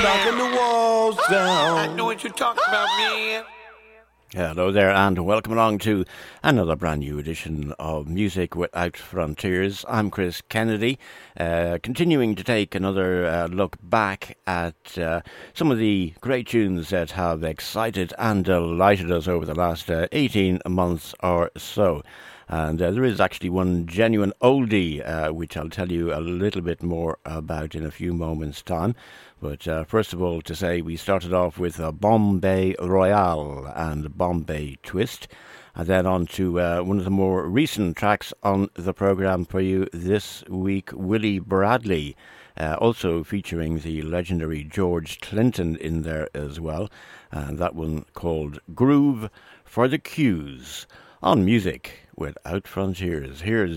knocking the walls down. I know what you're talking about, man. Hello there, and welcome along to another brand new edition of Music Without Frontiers. I'm Chris Kennedy, continuing to take another look back at some of the great tunes that have excited and delighted us over the last 18 months or so. And there is actually one genuine oldie, which I'll tell you a little bit more about in a few moments' time. But first of all, to say we started off with Bombay Royale and Bombay Twist. And then on to one of the more recent tracks on the programme for you this week, Willie Bradley. Also featuring the legendary George Clinton in there as well. And that one called Groove for the Cues on Music Without Frontiers. Here's